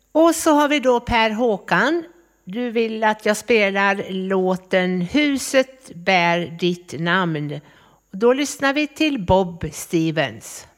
Och så har vi då Per Håkan. Du vill att jag spelar låten Huset bär ditt namn. Då lyssnar vi till Bob Stevens.